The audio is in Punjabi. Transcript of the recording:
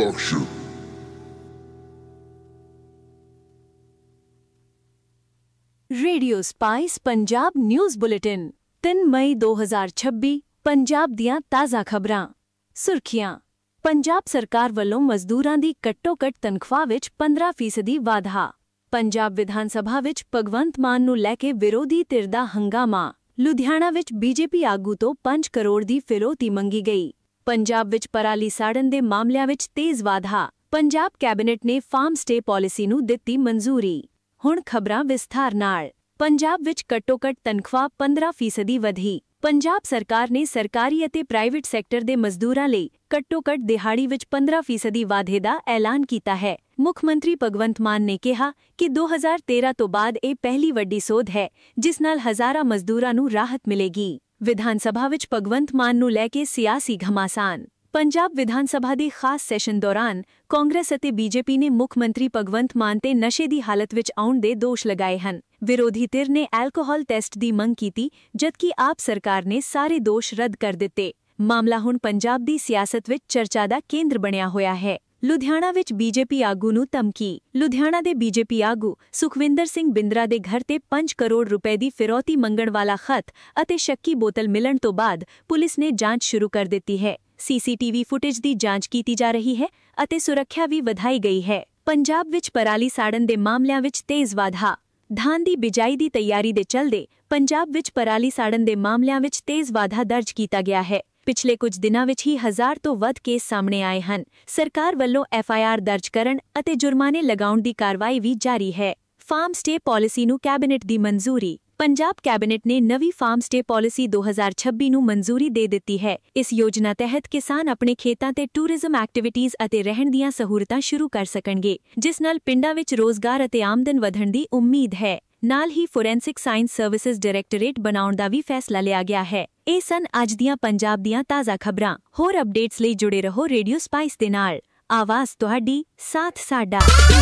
Production. Radio spice Punjab news bulletin 3 ਮਈ 2026 ਪੰਜਾਬ ਦੀਆਂ ਤਾਜ਼ਾ ਖਬਰਾਂ। ਸੁਰਖੀਆਂ। ਪੰਜਾਬ ਸਰਕਾਰ ਵੱਲੋਂ ਮਜ਼ਦੂਰਾਂ ਦੀ ਘੱਟੋ-ਘੱਟ ਤਨਖਾਹ ਵਿੱਚ 15% ਵਾਧਾ। ਪੰਜਾਬ ਵਿਧਾਨ ਸਭਾ ਵਿੱਚ ਭਗਵੰਤ ਮਾਨ ਨੂੰ ਲੈ ਕੇ ਵਿਰੋਧੀ ਧਿਰ ਦਾ ਹੰਗਾਮਾ। ਲੁਧਿਆਣਾ ਵਿੱਚ ਬੀਜੇਪੀ ਆਗੂ ਤੋਂ 5 ਕਰੋੜ ਦੀ ਫਿਰੌਤੀ ਮੰਗੀ ਗਈ। ਪੰਜਾਬ ਵਿੱਚ ਪਰਾਲੀ ਸਾੜਨ ਦੇ ਮਾਮਲਿਆਂ ਵਿੱਚ ਤੇਜ਼ ਵਾਧਾ। ਪੰਜਾਬ ਕੈਬਨਿਟ ਨੇ ਫਾਰਮ ਸਟੇ ਪਾਲਿਸੀ ਨੂੰ ਦਿੱਤੀ ਮਨਜ਼ੂਰੀ। ਹੁਣ ਖਬਰਾਂ ਵਿਸਥਾਰ ਨਾਲ। ਪੰਜਾਬ ਵਿੱਚ ਘੱਟੋ-ਘੱਟ ਤਨਖਾਹ 15% ਵਧੀ। ਪੰਜਾਬ ਸਰਕਾਰ ਨੇ ਸਰਕਾਰੀ ਅਤੇ ਪ੍ਰਾਈਵੇਟ ਸੈਕਟਰ ਦੇ ਮਜ਼ਦੂਰਾਂ ਲਈ ਘੱਟੋ-ਘੱਟ ਦਿਹਾੜੀ ਵਿੱਚ 15% ਵਾਧੇ ਦਾ ਐਲਾਨ ਕੀਤਾ ਹੈ। ਮੁੱਖ ਮੰਤਰੀ ਭਗਵੰਤ ਮਾਨ ਨੇ ਕਿਹਾ ਕਿ 2013 ਤੋਂ ਬਾਅਦ ਇਹ ਪਹਿਲੀ ਵੱਡੀ ਸੋਧ ਹੈ ਜਿਸ ਨਾਲ ਹਜ਼ਾਰਾਂ ਮਜ਼ਦੂਰਾਂ ਨੂੰ ਰਾਹਤ ਮਿਲੇਗੀ। ਵਿਧਾਨ ਸਭਾ ਵਿੱਚ ਭਗਵੰਤ ਮਾਨ ਨੂੰ ਲੈ ਕੇ ਸਿਆਸੀ ਘਮਾਸਾਨ। ਪੰਜਾਬ ਵਿਧਾਨ ਸਭਾ ਦੇ ਖਾਸ ਸੈਸ਼ਨ ਦੌਰਾਨ ਕਾਂਗਰਸ ਅਤੇ ਬੀਜੇਪੀ ਨੇ ਮੁੱਖ ਮੰਤਰੀ ਭਗਵੰਤ ਮਾਨ ਤੇ ਨਸ਼ੇ ਦੀ ਹਾਲਤ ਵਿੱਚ ਆਉਣ ਦੇ ਦੋਸ਼ ਲਗਾਏ ਹਨ। ਵਿਰੋਧੀ ਧਿਰ ਨੇ ਐਲਕੋਹਲ ਟੈਸਟ ਦੀ ਮੰਗ ਕੀਤੀ ਜਦਕਿ ਆਪ ਸਰਕਾਰ ਨੇ ਸਾਰੇ ਦੋਸ਼ ਰੱਦ ਕਰ ਦਿੱਤੇ। ਮਾਮਲਾ ਹੁਣ ਪੰਜਾਬ ਦੀ ਸਿਆਸਤ ਵਿੱਚ ਚਰਚਾ ਦਾ ਕੇਂਦਰ ਬਣਿਆ ਹੋਇਆ ਹੈ। ਲੁਧਿਆਣਾ ਵਿੱਚ ਬੀਜੇਪੀ ਆਗੂ ਨੂੰ ਧਮਕੀ। ਲੁਧਿਆਣਾ ਦੇ ਬੀਜੇਪੀ ਆਗੂ ਸੁਖਵਿੰਦਰ ਸਿੰਘ ਬਿੰਦਰਾ ਦੇ ਘਰ ਤੇ 5 ਕਰੋੜ ਰੁਪਏ ਦੀ ਫਿਰੌਤੀ ਮੰਗਣ ਵਾਲਾ ਖੱਤ ਅਤੇ ਸ਼ੱਕੀ ਬੋਤਲ ਮਿਲਣ ਤੋਂ ਬਾਅਦ ਪੁਲਿਸ ਨੇ ਜਾਂਚ ਸ਼ੁਰੂ ਕਰ ਦਿੱਤੀ ਹੈ। ਸੀਸੀਟੀਵੀ ਫੁਟੇਜ ਦੀ ਜਾਂਚ ਕੀਤੀ ਜਾ ਰਹੀ ਹੈ ਅਤੇ ਸੁਰੱਖਿਆ ਵੀ ਵਧਾਈ ਗਈ ਹੈ। ਪੰਜਾਬ ਵਿੱਚ ਪਰਾਲੀ ਸਾੜਨ ਦੇ ਮਾਮਲਿਆਂ ਵਿੱਚ ਤੇਜ਼ ਵਾਧਾ। ਧਾਨ ਦੀ ਬਿਜਾਈ ਦੀ ਤਿਆਰੀ ਦੇ ਚੱਲਦੇ ਪੰਜਾਬ ਵਿੱਚ ਪਰਾਲੀ ਸਾੜਨ ਦੇ ਮਾਮਲਿਆਂ ਵਿੱਚ ਤੇਜ਼ ਵਾਧਾ ਦਰਜ ਕੀਤਾ ਗਿਆ ਹੈ। ਪਿਛਲੇ ਕੁਝ ਦਿਨਾਂ ਵਿੱਚ ਹੀ 1000 ਤੋਂ ਵੱਧ ਕੇਸ ਸਾਹਮਣੇ ਆਏ ਹਨ। ਸਰਕਾਰ ਵੱਲੋਂ FIR ਦਰਜ ਕਰਨ ਅਤੇ ਜੁਰਮਾਨੇ ਲਗਾਉਣ ਦੀ ਕਾਰਵਾਈ ਵੀ ਜਾਰੀ ਹੈ। ਫਾਰਮ ਸਟੇ ਪਾਲਿਸੀ ਨੂੰ ਕੈਬਨਿਟ ਦੀ ਮਨਜ਼ੂਰੀ। ਪੰਜਾਬ ਕੈਬਨਿਟ ਨੇ ਨਵੀਂ ਫਾਰਮ ਸਟੇ ਪਾਲਿਸੀ 2026 ਨੂੰ ਮਨਜ਼ੂਰੀ ਦੇ ਦਿੱਤੀ ਹੈ। ਇਸ ਯੋਜਨਾ ਤਹਿਤ ਕਿਸਾਨ ਆਪਣੇ ਖੇਤਾਂ ਤੇ ਟੂਰਿਜ਼ਮ ਐਕਟੀਵਿਟੀਜ਼ ਅਤੇ ਰਹਿਣ ਦੀਆਂ ਸਹੂਲਤਾਂ ਸ਼ੁਰੂ ਕਰ ਸਕਣਗੇ ਜਿਸ ਨਾਲ ਪਿੰਡਾਂ ਵਿੱਚ ਰੋਜ਼ਗਾਰ ਅਤੇ ਆਮਦਨ ਵਧਣ ਦੀ ਉਮੀਦ ਹੈ। ਨਾਲ ਹੀ ਫੋਰੈਂਸਿਕ ਸਾਇੰਸ ਸਰਵਿਸਿਜ਼ ਡਾਇਰੈਕਟੋਰੇਟ ਬਣਾਉਣ ਦਾ ਵੀ ਫੈਸਲਾ ਲਿਆ ਗਿਆ ਹੈ। ਇਹ ਸਨ ਅੱਜ ਦੀਆਂ ਪੰਜਾਬ ਦੀਆਂ ਤਾਜ਼ਾ ਖਬਰਾਂ। ਹੋਰ ਅਪਡੇਟਸ ਲਈ ਜੁੜੇ ਰਹੋ ਰੇਡੀਓ ਸਪਾਈਸ ਦੇ ਨਾਲ। ਆਵਾਜ਼ ਤੁਹਾਡੀ, ਸਾਥ ਸਾਡਾ।